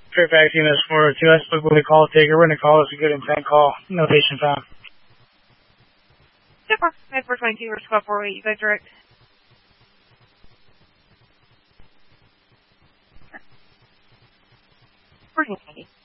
Fairfax Unit 402. I spoke with a call taker. We're going to call. It's a good intent call. No patient found. Super. 9422 or 1248. You guys direct. Where's Andy?